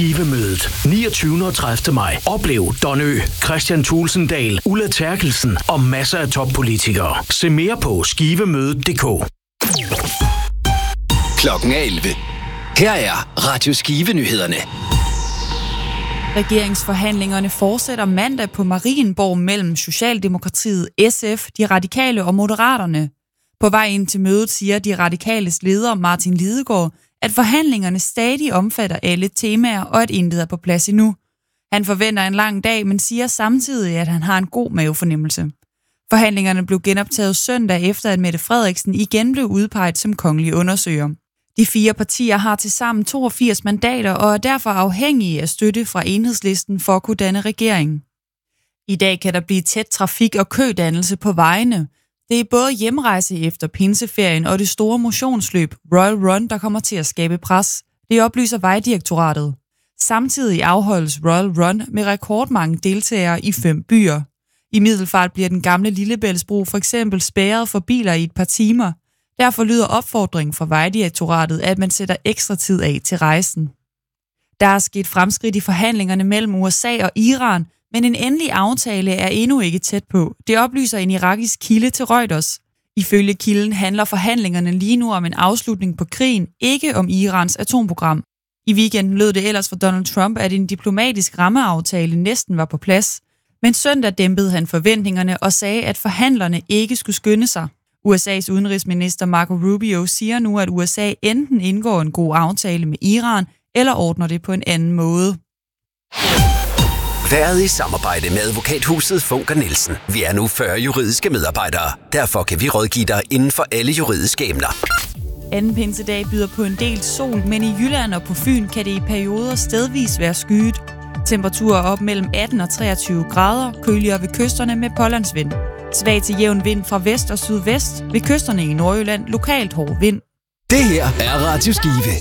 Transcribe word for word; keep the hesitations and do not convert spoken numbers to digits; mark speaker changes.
Speaker 1: Skive-mødet niogtyvende og tredivte maj. Oplev Don Ø, Christian Thulesen Ulla Terkelsen og masser af toppolitikere. Se mere på skivemødet punktum d k.
Speaker 2: Klokken er elleve. Her er Radio Skive-nyhederne.
Speaker 3: Regeringsforhandlingerne fortsætter mandag på Marienborg mellem Socialdemokratiet, S F, De Radikale og Moderaterne. På vej ind til mødet siger De Radikales leder Martin Lidegaard, at forhandlingerne stadig omfatter alle temaer og at intet er på plads endnu. Han forventer en lang dag, men siger samtidig, at han har en god mavefornemmelse. Forhandlingerne blev genoptaget søndag efter, at Mette Frederiksen igen blev udpeget som kongelig undersøger. De fire partier har tilsammen toogfirs mandater og er derfor afhængige af støtte fra Enhedslisten for at kunne danne regering. I dag kan der blive tæt trafik og kødannelse på vejene. Det er både hjemrejse efter pinseferien og det store motionsløb Royal Run, der kommer til at skabe pres. Det oplyser Vejdirektoratet. Samtidig afholdes Royal Run med rekordmange deltagere i fem byer. I Middelfart bliver den gamle Lillebæltsbro for eksempel spærret for biler i et par timer. Derfor lyder opfordringen fra Vejdirektoratet, at man sætter ekstra tid af til rejsen. Der er sket fremskridt i forhandlingerne mellem U S A og Iran, men en endelig aftale er endnu ikke tæt på. Det oplyser en irakisk kilde til Reuters. Ifølge kilden handler forhandlingerne lige nu om en afslutning på krigen, ikke om Irans atomprogram. I weekenden lød det ellers for Donald Trump, at en diplomatisk rammeaftale næsten var på plads. Men søndag dæmpede han forventningerne og sagde, at forhandlerne ikke skulle skynde sig. U S A's udenrigsminister Marco Rubio siger nu, at U S A enten indgår en god aftale med Iran, eller ordner det på en anden måde.
Speaker 2: Været i samarbejde med advokathuset Funker Nielsen. Vi er nu fyrre juridiske medarbejdere. Derfor kan vi rådgive dig inden for alle juridiske emner.
Speaker 3: Anden pinsedag byder på en del sol, men i Jylland og på Fyn kan det i perioder stedvis være skyet. Temperaturer op mellem atten og treogtyve grader, køligere ved kysterne med pålandsvind. Svag til jævn vind fra vest og sydvest, ved kysterne i Nordjylland lokalt hård vind.
Speaker 2: Det her er Radio Skive.